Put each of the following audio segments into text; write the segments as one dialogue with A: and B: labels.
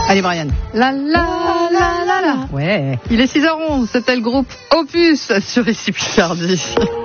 A: Allez Brian. La la la la la. Ouais. Il est 6h11, c'était le groupe Opus sur Ici Picardie.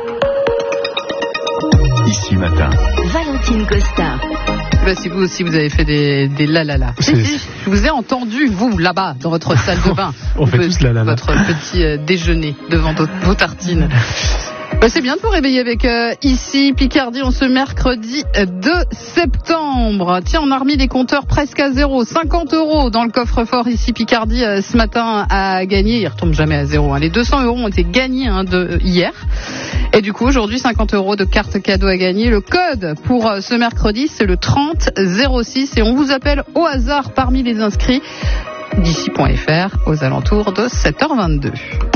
B: Ici matin.
C: Valentine Costa.
A: Si vous aussi vous avez fait des la la la. Si, je vous ai entendu, vous, là-bas, dans votre salle de bain.
D: On fait tous la la la.
A: Votre petit déjeuner devant vos tartines. C'est bien de vous réveiller avec Ici Picardie en ce mercredi 2 septembre. Tiens, on a remis les compteurs presque à zéro. 50 € dans le coffre-fort Ici Picardie ce matin à gagner. Ils retombent jamais à zéro. Les 200 € ont été gagnés hier. Et du coup, aujourd'hui, 50 € de cartes cadeaux à gagner. Le code pour ce mercredi, c'est le 3006. Et on vous appelle au hasard parmi les inscrits d'ici.fr aux alentours de 7h22.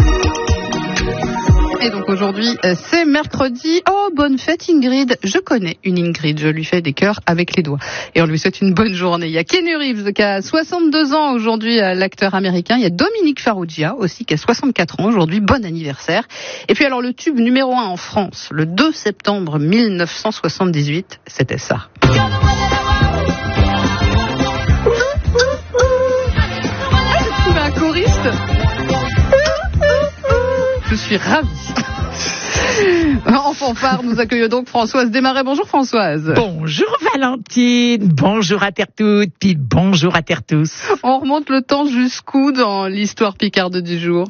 A: Et donc aujourd'hui, c'est mercredi. Oh, bonne fête Ingrid. Je connais une Ingrid, je lui fais des cœurs avec les doigts. Et on lui souhaite une bonne journée. Il y a Keanu Reeves qui a 62 ans aujourd'hui, l'acteur américain. Il y a Dominique Farrugia aussi qui a 64 ans aujourd'hui. Bon anniversaire. Et puis alors le tube numéro 1 en France, le 2 septembre 1978, c'était ça. J'ai trouvé un choriste. Je suis ravie. En fanfare, nous accueillons donc Françoise Desmarais. Bonjour Françoise.
E: Bonjour Valentine, bonjour à terre toutes, puis bonjour à terre tous.
A: On remonte le temps jusqu'où dans l'histoire picarde du jour?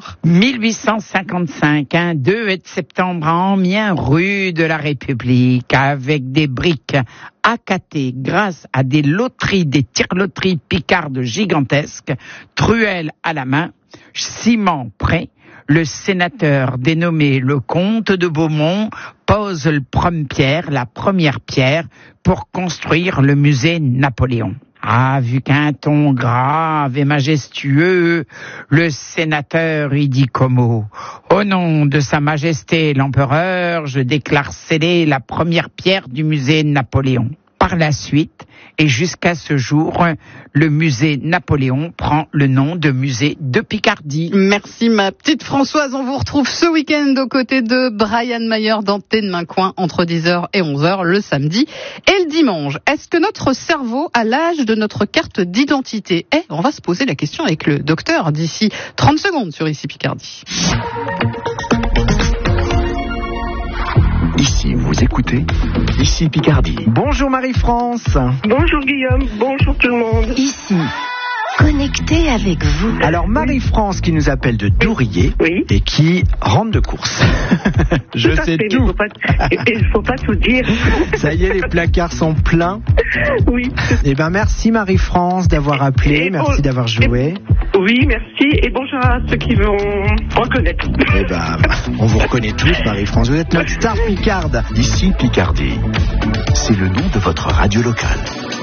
E: 1855, 2 septembre à Amiens, rue de la République, avec des briques accatées grâce à des loteries, des tire-loteries picardes gigantesques, truelles à la main, ciment prêt. Le sénateur dénommé le comte de Beaumont pose la première pierre pour construire le musée Napoléon. Vu qu'un ton grave et majestueux, le sénateur y dit comme mot. Au nom de sa majesté l'empereur, je déclare sceller la première pierre du musée Napoléon. Par la suite, et jusqu'à ce jour, le musée Napoléon prend le nom de musée de Picardie.
A: Merci ma petite Françoise, on vous retrouve ce week-end aux côtés de Brian Mayer d'Antenne Main-Coin entre 10h et 11h le samedi et le dimanche. Est-ce que notre cerveau a l'âge de notre carte d'identité? On va se poser la question avec le docteur d'ici 30 secondes sur Ici Picardie.
B: Ici, vous écoutez Ici Picardie.
D: Bonjour Marie-France.
F: Bonjour Guillaume, bonjour tout le monde.
C: Ici, connecté avec vous.
D: Alors Marie-France qui nous appelle de Dourier et qui rentre de course. Je sais tout.
F: Il faut pas tout dire.
D: Ça y est, les placards sont pleins.
F: Oui.
D: Eh ben merci Marie-France d'avoir appelé, merci d'avoir joué.
F: Oui, merci et bonjour à ceux qui vont reconnaître.
D: Eh ben, on vous reconnaît tous Marie-France, vous êtes notre star picarde.
B: Ici Picardie, c'est le nom de votre radio locale.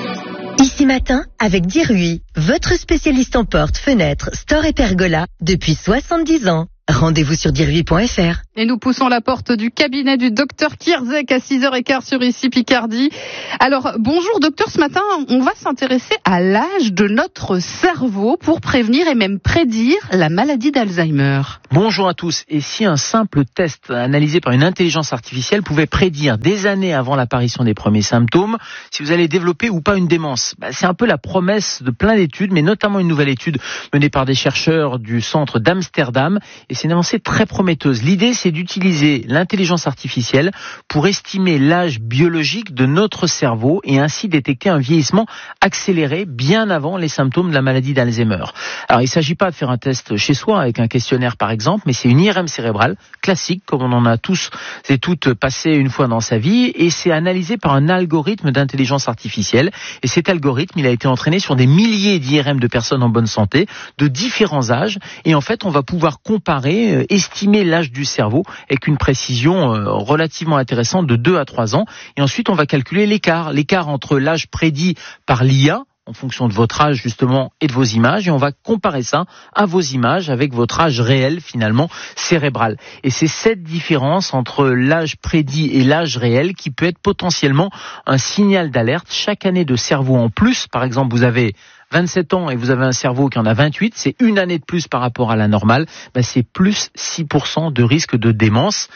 C: Ici matin, avec Dirui, votre spécialiste en portes, fenêtres, store et pergola depuis 70 ans. Rendez-vous sur dirui.fr.
A: Et nous poussons la porte du cabinet du docteur Kierzek à 6h15 sur Ici Picardie. Alors, bonjour docteur, ce matin, on va s'intéresser à l'âge de notre cerveau pour prévenir et même prédire la maladie d'Alzheimer.
G: Bonjour à tous. Et si un simple test analysé par une intelligence artificielle pouvait prédire des années avant l'apparition des premiers symptômes si vous allez développer ou pas une démence? C'est un peu la promesse de plein d'études, mais notamment une nouvelle étude menée par des chercheurs du centre d'Amsterdam. Et c'est une avancée très prometteuse. L'idée, c'est d'utiliser l'intelligence artificielle pour estimer l'âge biologique de notre cerveau et ainsi détecter un vieillissement accéléré bien avant les symptômes de la maladie d'Alzheimer. Alors, il ne s'agit pas de faire un test chez soi avec un questionnaire par exemple, mais c'est une IRM cérébrale classique, comme on en a tous et toutes passé une fois dans sa vie, et c'est analysé par un algorithme d'intelligence artificielle. Et cet algorithme, il a été entraîné sur des milliers d'IRM de personnes en bonne santé, de différents âges, et en fait, on va pouvoir comparer, estimer l'âge du cerveau avec une précision relativement intéressante de 2 à 3 ans. Et ensuite, on va calculer l'écart entre l'âge prédit par l'IA, en fonction de votre âge justement et de vos images, et on va comparer ça à vos images avec votre âge réel finalement cérébral. Et c'est cette différence entre l'âge prédit et l'âge réel qui peut être potentiellement un signal d'alerte. Chaque année de cerveau en plus, par exemple vous avez 27 ans et vous avez un cerveau qui en a 28, c'est une année de plus par rapport à la normale, c'est plus 6% de risque de démence.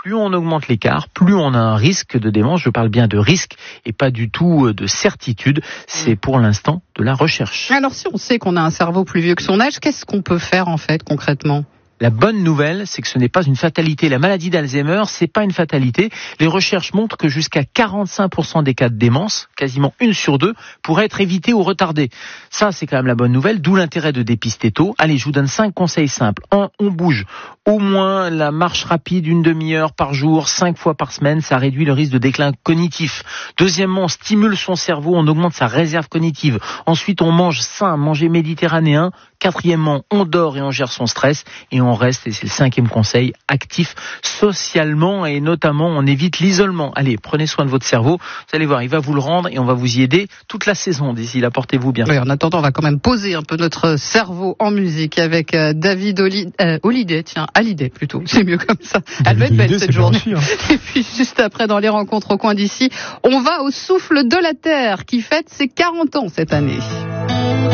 G: plus on augmente l'écart, plus on a un risque de démence. Je parle bien de risque et pas du tout de certitude. C'est pour l'instant de la recherche.
A: Alors si on sait qu'on a un cerveau plus vieux que son âge, qu'est-ce qu'on peut faire en fait concrètement ?
G: La bonne nouvelle, c'est que ce n'est pas une fatalité. La maladie d'Alzheimer, c'est pas une fatalité. Les recherches montrent que jusqu'à 45% des cas de démence, quasiment 1 sur 2, pourraient être évités ou retardés. Ça, c'est quand même la bonne nouvelle, d'où l'intérêt de dépister tôt. Allez, je vous donne 5 conseils simples. 1, on bouge. Au moins la marche rapide, 1 demi-heure par jour, 5 fois par semaine, ça réduit le risque de déclin cognitif. Deuxièmement, on stimule son cerveau, on augmente sa réserve cognitive. Ensuite, on mange sain, manger méditerranéen. Quatrièmement, on dort et on gère son stress. Et on reste, et c'est le 5e conseil, actif socialement et notamment on évite l'isolement. Allez, prenez soin de votre cerveau. Vous allez voir, il va vous le rendre et on va vous y aider toute la saison d'ici là. Portez-vous bien.
A: Oui, en attendant, on va quand même poser un peu notre cerveau en musique avec David Hallyday. Tiens, Hallyday plutôt. C'est mieux comme ça. Elle va être belle cette journée. Et puis juste après, dans les rencontres au coin d'ici, on va au Souffle de la Terre qui fête ses 40 ans cette année.